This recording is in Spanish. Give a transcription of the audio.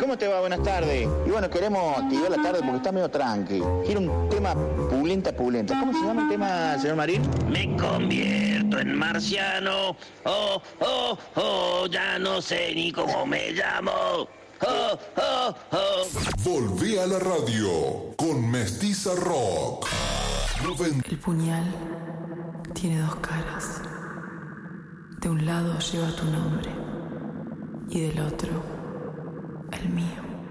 ¿Cómo te va? Buenas tardes. Y bueno, queremos activar la tarde porque está medio tranqui. Quiero un tema pulenta. ¿Cómo se llama el tema, señor Marín? Me convierto en marciano. Ya no sé ni cómo me llamo. Volví a la radio con Mestiza Rock. El puñal tiene dos caras. De un lado lleva tu nombre y del otro el mío.